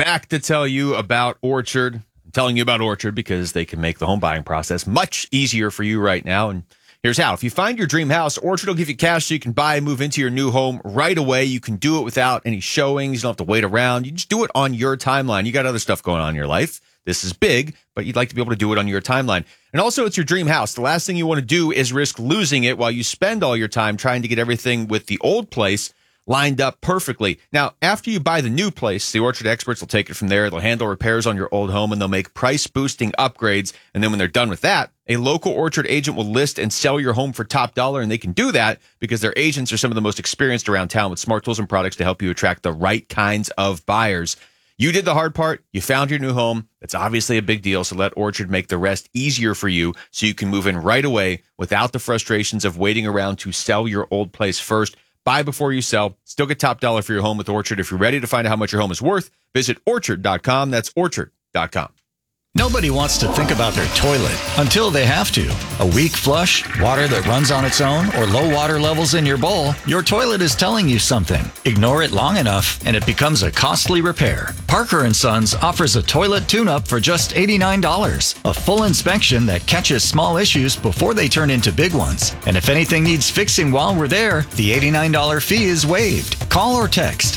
back to tell you about Orchard. I'm telling you about Orchard because they can make the home buying process much easier for you right now. And here's how. If you find your dream house, Orchard will give you cash so you can buy and move into your new home right away. You can do it without any showings. You don't have to wait around. You just do it on your timeline. You got other stuff going on in your life. This is big, but you'd like to be able to do it on your timeline. And also, it's your dream house. The last thing you want to do is risk losing it while you spend all your time trying to get everything with the old place lined up perfectly. Now, after you buy the new place, the Orchard experts will take it from there. They'll handle repairs on your old home, and they'll make price-boosting upgrades. And then when they're done with that, a local Orchard agent will list and sell your home for top dollar, and they can do that because their agents are some of the most experienced around town with smart tools and products to help you attract the right kinds of buyers. You did the hard part. You found your new home. That's obviously a big deal, so let Orchard make the rest easier for you so you can move in right away without the frustrations of waiting around to sell your old place first. Buy before you sell. Still get top dollar for your home with Orchard. If you're ready to find out how much your home is worth, visit Orchard.com. That's Orchard.com. Nobody wants to think about their toilet until they have to. A weak flush, water that runs on its own, or low water levels in your bowl, your toilet is telling you something. Ignore it long enough, and it becomes a costly repair. Parker & Sons offers a toilet tune-up for just $89. A full inspection that catches small issues before they turn into big ones. And if anything needs fixing while we're there, the $89 fee is waived. Call or text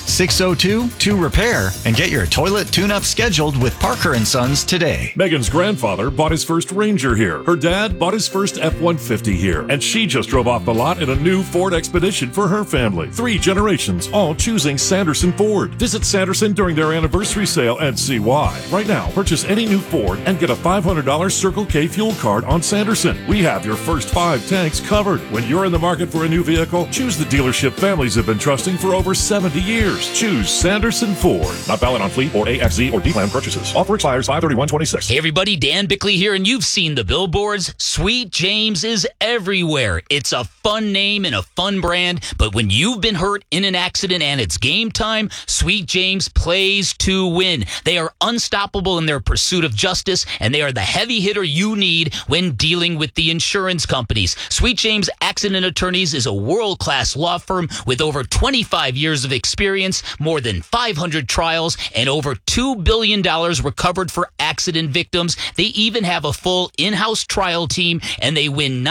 602-2REPAIR and get your toilet tune-up scheduled with Parker & Sons today. Megan's grandfather bought his first Ranger here. Her dad bought his first F-150 here. And she just drove off the lot in a new Ford Expedition for her family. 3 generations, all choosing Sanderson Ford. Visit Sanderson during their anniversary sale and see why. Right now, purchase any new Ford and get a $500 Circle K fuel card on Sanderson. We have your first 5 tanks covered. When you're in the market for a new vehicle, choose the dealership families have been trusting for over 70 years. Choose Sanderson Ford. Not valid on fleet or AXZ or D-Plan purchases. Offer expires 5/31/26. Hey everybody, Dan Bickley here, and you've seen the billboards. Sweet James is everywhere. It's a fun name and a fun brand, but when you've been hurt in an accident and it's game time, Sweet James plays to win. They are unstoppable in their pursuit of justice, and they are the heavy hitter you need when dealing with the insurance companies. Sweet James Accident Attorneys is a world-class law firm with over 25 years of experience, more than 500 trials, and over $2 billion recovered for accident victims. They even have a full in-house trial team, and they win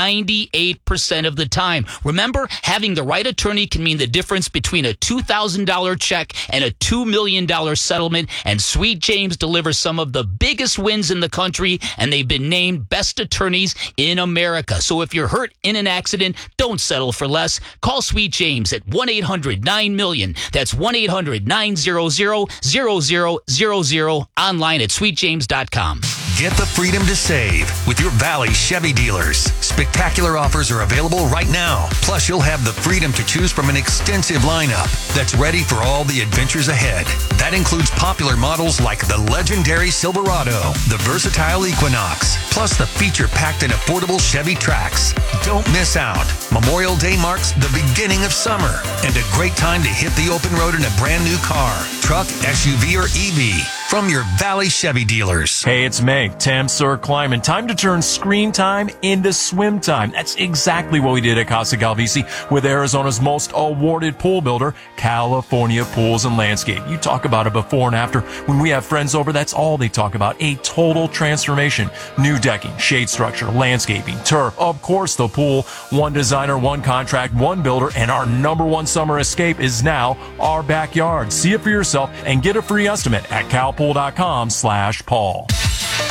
98% of the time. Remember, having the right attorney can mean the difference between a $2,000 check and a $2 million settlement, and Sweet James delivers some of the biggest wins in the country, and they've been named best attorneys in America. So if you're hurt in an accident, don't settle for less. Call Sweet James at 1-800-9-MILLION. That's 1-800-900-0000, online at sweetjames.com. Get the freedom to save with your Valley Chevy dealers. Spectacular offers are available right now. Plus, you'll have the freedom to choose from an extensive lineup that's ready for all the adventures ahead. That includes popular models like the legendary Silverado, the versatile Equinox, plus the feature-packed and affordable Chevy Trax. Don't miss out. Memorial Day marks the beginning of summer and a great time to hit the open road in a brand new car, truck, SUV, or EV from your Valley Chevy dealers. Hey, it's Meg, Tam Sir Climbing. Time to turn screen time into swim time. That's exactly what we did at Casa Galvisi with Arizona's most awarded pool builder, California Pools and Landscape. You talk about a before and after. When we have friends over, that's all they talk about. A total transformation. New decking, shade structure, landscaping, turf, of course the pool. One designer, one contract, one builder, and our #1 summer escape is now our backyard. See it for yourself and get a free estimate at calpool.com/Paul.